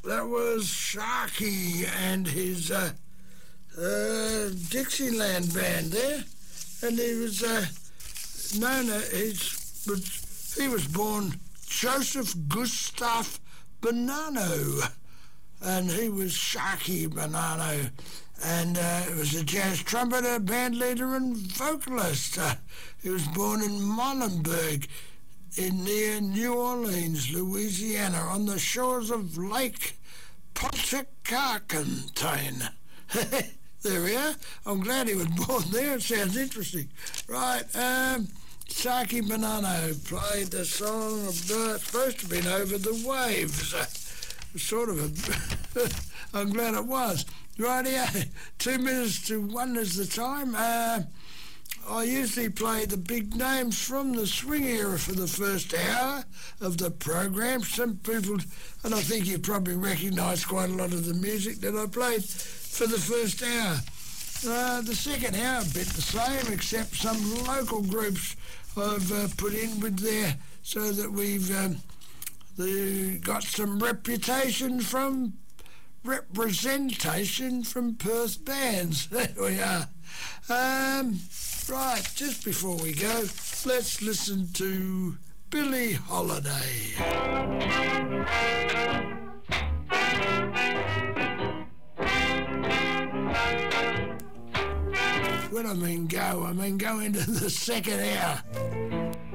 that was Sharky and his Dixieland band there, and he was known as he was born Joseph Gustav Bonanno, and he was Sharky Bonanno, and he was a jazz trumpeter, band leader and vocalist. He was born in Molenbeek near New Orleans, Louisiana, on the shores of Lake Pontchartrain. There we are. I'm glad he was born there. It sounds interesting. Right, Sharky Bonanno played the song of supposed to have been Over the Waves. Sort of I'm glad it was. Right here, 2 minutes to 1 is the time. I usually play the big names from the swing era for the first hour of the program. Some people, and I think you probably recognise quite a lot of the music that I played for the first hour. The second hour, a bit the same, except some local groups I've put in with there, so that we've got some representation from Perth bands. There we are. Right, just before we go, let's listen to Billie Holiday. When I mean go into the second hour.